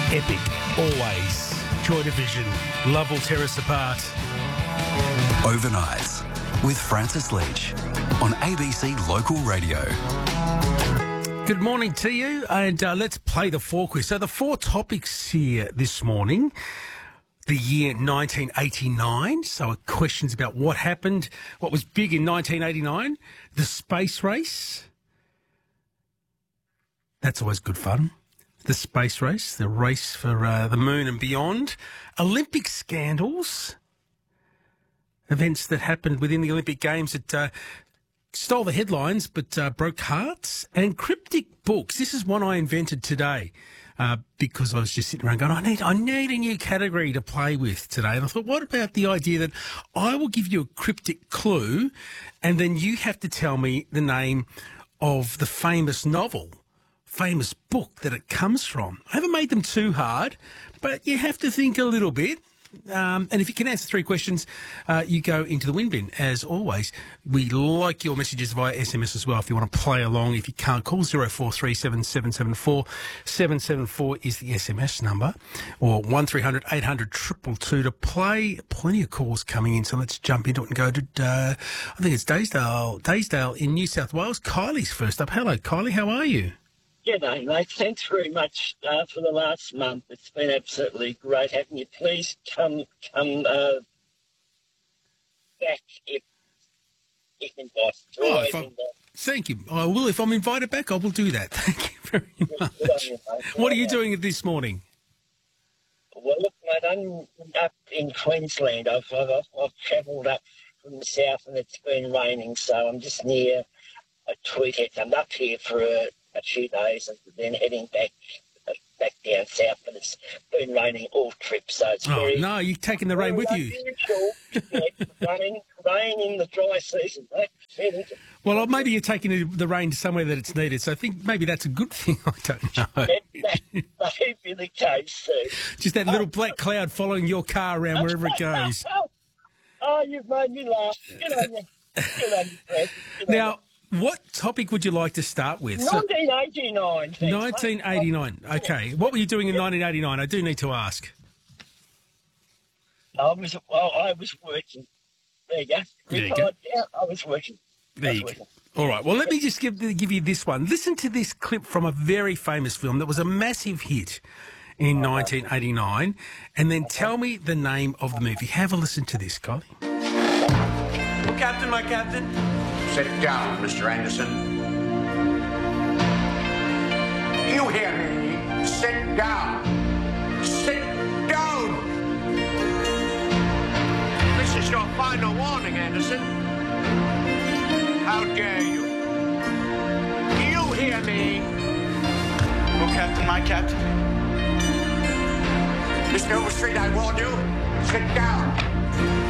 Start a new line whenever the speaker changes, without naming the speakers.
Epic, always. Joy Division, love will tear us apart.
Overnights with Francis Leach on ABC Local Radio.
Good morning to you, and let's play the 4 quiz. So the 4 topics here this morning. The year 1989, so questions about what happened, what was big in 1989, the space race. That's always good fun. The space race, the race for the moon and beyond. Olympic scandals, events that happened within the Olympic Games that stole the headlines but broke hearts. And cryptic books. This is one I invented today. Because I was just sitting around going, I need a new category to play with today. And I thought, what about the idea that I will give you a cryptic clue and then you have to tell me the name of the famous novel, famous book that it comes from. I haven't made them too hard, but you have to think a little bit. And if you can answer 3 questions, you go into the win bin, as always. We like your messages via SMS as well if you want to play along. If you can't, call 0437 774 774 is the SMS number, or 1300 800 222 to play. Plenty of calls coming in, so let's jump into it and go to, I think it's Daysdale in New South Wales. Kylie's first up. Hello, Kylie, how are you?
G'day, mate. Thanks very much for the last month. It's been absolutely great having you. Please come back if invited.
Thank you. I will. If I'm invited back, I will do that. Thank you very much. What are you doing this morning?
Well, look, mate, I'm up in Queensland. I've travelled up from the south and it's been raining, so I'm just near a Tweethead. I'm up here for a few days and then heading back down south, but it's been raining all trip, so it's very...
no, you're taking the rain with you.
Rain in the dry season, mate.
Well, maybe you're taking the rain somewhere that it's needed, so I think maybe that's a good thing. I don't know.
That may be the case, too.
Just that little black cloud following your car around wherever it goes.
Oh, you've made me laugh. Good on you. Good on you, Fred.
Now, what topic would you like to start with?
1989. Thanks,
1989. Okay. What were you doing in 1989? I do need to ask.
I was working. There you go. I was working.
There you go. All right. Well, let me just give you this one. Listen to this clip from a very famous film that was a massive hit in 1989, and then tell me the name of the movie. Have a listen to this, Collie.
Captain, my captain. Sit down, Mr. Anderson. You hear me? Sit down. Sit down. This is your final warning, Anderson. How dare you? Do you hear me? Oh, Captain, my captain. Mr. Overstreet, I warn you. Sit down.